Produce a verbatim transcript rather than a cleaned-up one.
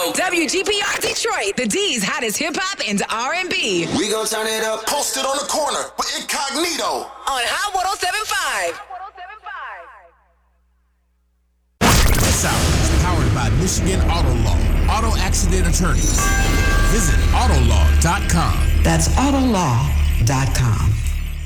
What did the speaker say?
go. W G P R Detroit, the D's hottest hip-hop and R and B. We gon' turn it up. Posted on the corner with Incognito. On Hot one oh seven point five. This hour is powered by Michigan Auto Law. Auto accident attorneys. Visit autolaw dot com. That's autolaw dot com.